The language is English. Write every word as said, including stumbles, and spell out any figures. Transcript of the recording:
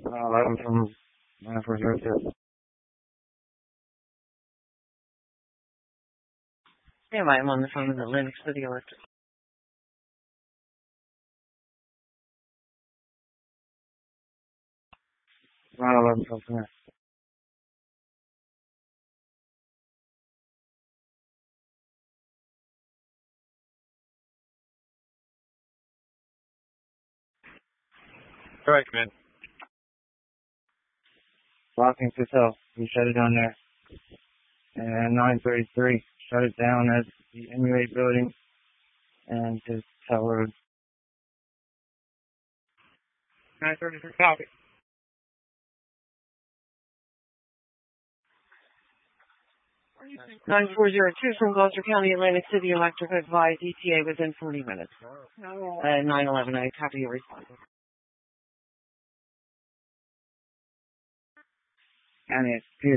Uh, I'm from nine four zero two. Yeah, I'm on the phone with Atlantic City Electric. nine eleven something. Correct, man. Blocking Hotel. We shut it down there. And nine thirty-three shut it down at the M U A building and his tower. nine thirty-three, copy. nine four zero two from Gloucester County, Atlantic City Electric advised E T A within forty minutes. Uh, nine eleven, I copy your response. And it's